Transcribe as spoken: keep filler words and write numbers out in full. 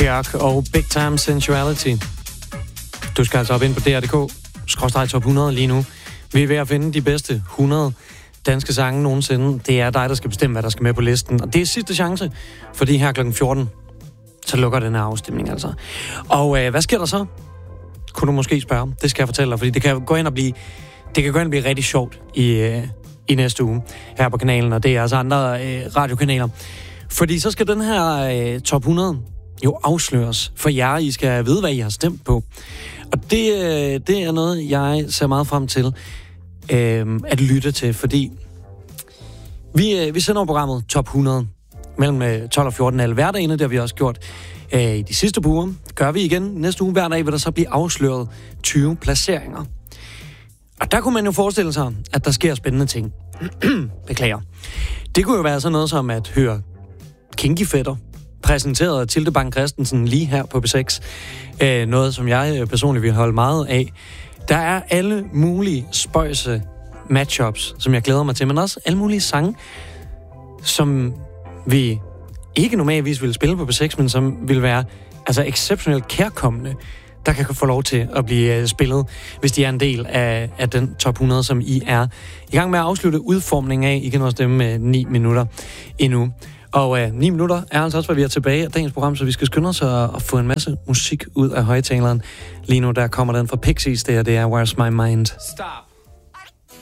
Bjørk og Big Time Sensuality. Du skal altså op ind på D R punktum d k skråstreg top hundrede lige nu. Vi er ved at finde de bedste hundrede danske sange nogensinde. Det er dig, der skal bestemme, hvad der skal med på listen. Og det er sidste chance, fordi her klokken fjorten, så lukker den her afstemning altså. Og øh, hvad sker der så? Kunne du måske spørge. Det skal jeg fortælle dig, fordi det kan gå ind og blive, det kan gå ind og blive rigtig sjovt i, øh, i næste uge her på kanalen, og det er altså andre øh, radiokanaler. Fordi så skal den her øh, top hundrede jo afsløres for jer. I skal vide, hvad I har stemt på. Og det, øh, det er noget, jeg ser meget frem til øh, at lytte til, fordi vi, øh, vi sender programmet Top hundrede mellem tolv og fjorten alle hverdagene. Det har vi også gjort øh, i de sidste par uger. Gør vi igen næste uge hver dag, vil der så blive afsløret tyve placeringer. Og der kunne man jo forestille sig, at der sker spændende ting. Beklager. Det kunne jo være sådan noget som at høre Kinky Fætter, præsenteret af Tilde Bang Christensen lige her på B seks. Øh, noget, som jeg personligt vil holde meget af. Der er alle mulige spøjse matchups, som jeg glæder mig til, men også alle mulige sange, som vi ikke normalvis ville spille på B seks, men som vil være altså exceptionelt kærkommende, der kan få lov til at blive spillet, hvis de er en del af, af den top hundrede, som I er i gang med at afslutte udformningen af. I kan også stemme med ni minutter endnu. Og øh, ni minutter er altså også, hvad vi er tilbage af dagens program, så vi skal skynde os at, at få en masse musik ud af højtaleren. Lige nu, der kommer den fra Pixies, der det er Where's My Mind. Stop.